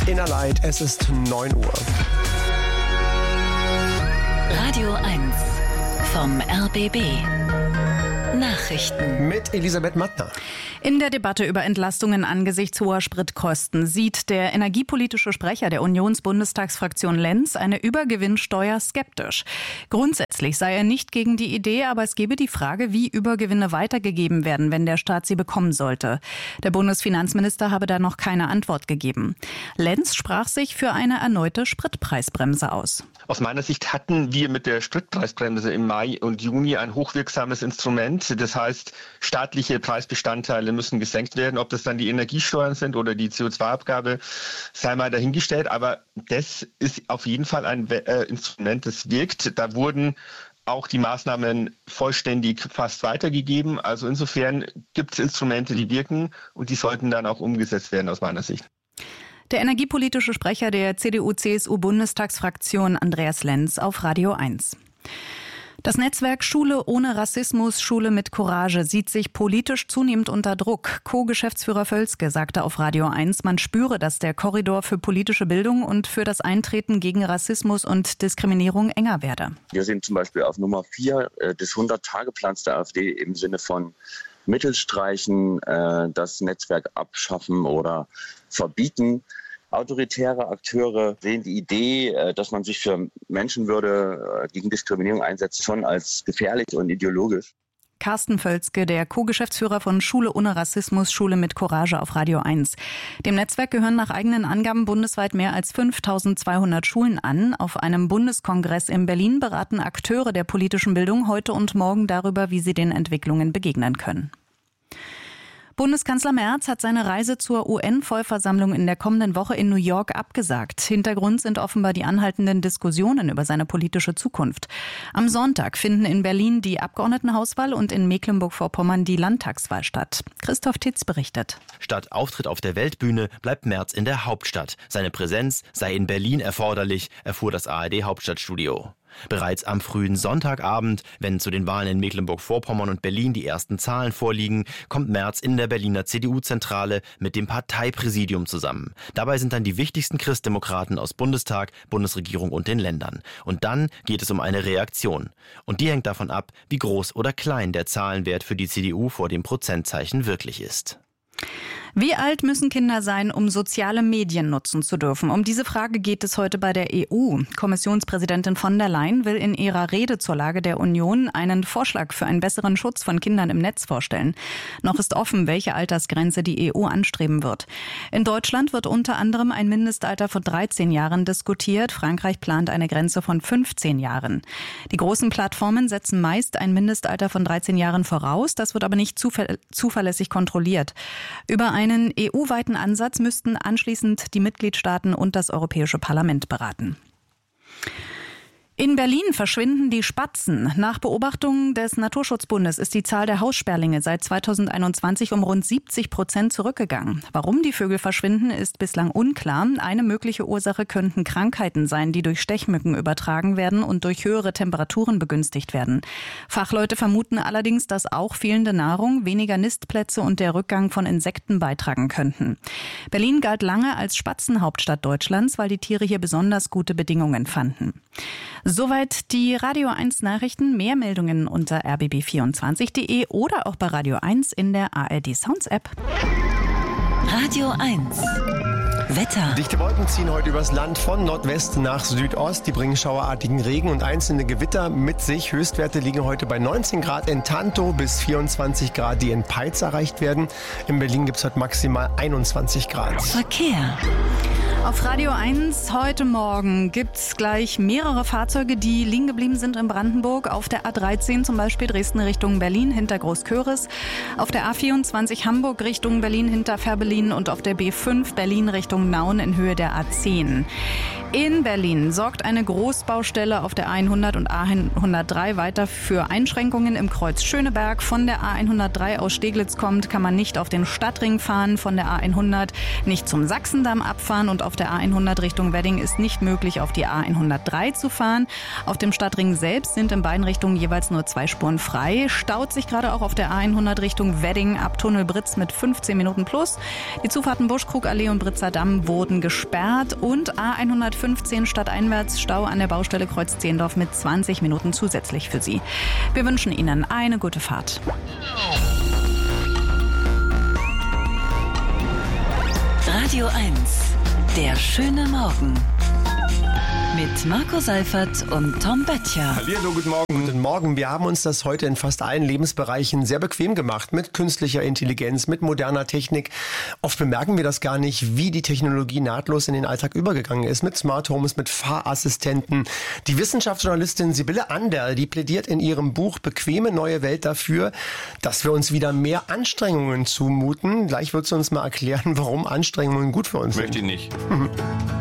Innerlight, es ist 9 Uhr. Radio 1 vom RBB. Nachrichten Mit Elisabeth Mattner. In der Debatte über Entlastungen angesichts hoher Spritkosten sieht der energiepolitische Sprecher der Unionsbundestagsfraktion Lenz eine Übergewinnsteuer skeptisch. Grundsätzlich sei er nicht gegen die Idee, aber es gebe die Frage, wie Übergewinne weitergegeben werden, wenn der Staat sie bekommen sollte. Der Bundesfinanzminister habe da noch keine Antwort gegeben. Lenz sprach sich für eine erneute Spritpreisbremse aus. Aus meiner Sicht hatten wir mit der Spritpreisbremse im Mai und Juni ein hochwirksames Instrument. Das heißt, staatliche Preisbestandteile müssen gesenkt werden. Ob das dann die Energiesteuern sind oder die CO2-Abgabe, sei mal dahingestellt. Aber das ist auf jeden Fall ein Instrument, das wirkt. Da wurden auch die Maßnahmen vollständig fast weitergegeben. Also insofern gibt es Instrumente, die wirken und die sollten dann auch umgesetzt werden aus meiner Sicht. Der energiepolitische Sprecher der CDU-CSU-Bundestagsfraktion Andreas Lenz auf Radio 1. Das Netzwerk Schule ohne Rassismus, Schule mit Courage sieht sich politisch zunehmend unter Druck. Co-Geschäftsführer Völzke sagte auf Radio 1, man spüre, dass der Korridor für politische Bildung und für das Eintreten gegen Rassismus und Diskriminierung enger werde. Wir sind zum Beispiel auf Nummer 4 des 100-Tage-Plans der AfD im Sinne von Mittel streichen, das Netzwerk abschaffen oder verbieten. Autoritäre Akteure sehen die Idee, dass man sich für Menschenwürde gegen Diskriminierung einsetzt, schon als gefährlich und ideologisch. Carsten Völzke, der Co-Geschäftsführer von Schule ohne Rassismus, Schule mit Courage auf Radio 1. Dem Netzwerk gehören nach eigenen Angaben bundesweit mehr als 5.200 Schulen an. Auf einem Bundeskongress in Berlin beraten Akteure der politischen Bildung heute und morgen darüber, wie sie den Entwicklungen begegnen können. Bundeskanzler Merz hat seine Reise zur UN-Vollversammlung in der kommenden Woche in New York abgesagt. Hintergrund sind offenbar die anhaltenden Diskussionen über seine politische Zukunft. Am Sonntag finden in Berlin die Abgeordnetenhauswahl und in Mecklenburg-Vorpommern die Landtagswahl statt. Christoph Titz berichtet. Statt Auftritt auf der Weltbühne bleibt Merz in der Hauptstadt. Seine Präsenz sei in Berlin erforderlich, erfuhr das ARD-Hauptstadtstudio. Bereits am frühen Sonntagabend, wenn zu den Wahlen in Mecklenburg-Vorpommern und Berlin die ersten Zahlen vorliegen, kommt Merz in der Berliner CDU-Zentrale mit dem Parteipräsidium zusammen. Dabei sind dann die wichtigsten Christdemokraten aus Bundestag, Bundesregierung und den Ländern. Und dann geht es um eine Reaktion. Und die hängt davon ab, wie groß oder klein der Zahlenwert für die CDU vor dem Prozentzeichen wirklich ist. Wie alt müssen Kinder sein, um soziale Medien nutzen zu dürfen? Um diese Frage geht es heute bei der EU. Kommissionspräsidentin von der Leyen will in ihrer Rede zur Lage der Union einen Vorschlag für einen besseren Schutz von Kindern im Netz vorstellen. Noch ist offen, welche Altersgrenze die EU anstreben wird. In Deutschland wird unter anderem ein Mindestalter von 13 Jahren diskutiert. Frankreich plant eine Grenze von 15 Jahren. Die großen Plattformen setzen meist ein Mindestalter von 13 Jahren voraus. Das wird aber nicht zuverlässig kontrolliert. Über einen EU-weiten Ansatz müssten anschließend die Mitgliedstaaten und das Europäische Parlament beraten. In Berlin verschwinden die Spatzen. Nach Beobachtungen des Naturschutzbundes ist die Zahl der Haussperlinge seit 2021 um rund 70% zurückgegangen. Warum die Vögel verschwinden, ist bislang unklar. Eine mögliche Ursache könnten Krankheiten sein, die durch Stechmücken übertragen werden und durch höhere Temperaturen begünstigt werden. Fachleute vermuten allerdings, dass auch fehlende Nahrung, weniger Nistplätze und der Rückgang von Insekten beitragen könnten. Berlin galt lange als Spatzenhauptstadt Deutschlands, weil die Tiere hier besonders gute Bedingungen fanden. Soweit die Radio 1 Nachrichten. Mehr Meldungen unter rbb24.de oder auch bei Radio 1 in der ARD Sounds App. Radio 1 Wetter. Dichte Wolken ziehen heute übers Land von Nordwest nach Südost. Die bringen schauerartigen Regen und einzelne Gewitter mit sich. Höchstwerte liegen heute bei 19 Grad in Tantow bis 24 Grad, die in Peitz erreicht werden. In Berlin gibt es heute maximal 21 Grad. Verkehr. Auf Radio 1 heute Morgen gibt's gleich mehrere Fahrzeuge, die liegen geblieben sind in Brandenburg. Auf der A13 zum Beispiel Dresden Richtung Berlin hinter Großköris. Auf der A24 Hamburg Richtung Berlin hinter Fährberlin und auf der B5 Berlin Richtung Nauen in Höhe der A10. In Berlin sorgt eine Großbaustelle auf der A100 und A103 weiter für Einschränkungen im Kreuz Schöneberg. Von der A103 aus Steglitz kommt, kann man nicht auf den Stadtring fahren, von der A100 nicht zum Sachsendamm abfahren und auf auf der A100 Richtung Wedding ist nicht möglich, auf die A103 zu fahren. Auf dem Stadtring selbst sind in beiden Richtungen jeweils nur 2 Spuren frei. Staut sich gerade auch auf der A100 Richtung Wedding ab Tunnel Britz mit 15 Minuten plus. Die Zufahrten Buschkrugallee und Britzer Damm wurden gesperrt und A115 stadteinwärts Stau an der Baustelle Kreuz Zehndorf mit 20 Minuten zusätzlich für Sie. Wir wünschen Ihnen eine gute Fahrt. Radio 1, der schöne Morgen. Mit Marco Seifert und Tom Böttcher. Hallihallo, guten Morgen. Guten Morgen. Wir haben uns das heute in fast allen Lebensbereichen sehr bequem gemacht. Mit künstlicher Intelligenz, mit moderner Technik. Oft bemerken wir das gar nicht, wie die Technologie nahtlos in den Alltag übergegangen ist. Mit Smart Homes, mit Fahrassistenten. Die Wissenschaftsjournalistin Sibylle Anderl, die plädiert in ihrem Buch Bequeme neue Welt dafür, dass wir uns wieder mehr Anstrengungen zumuten. Gleich wird sie uns mal erklären, warum Anstrengungen gut für uns sind. Möchte ich nicht.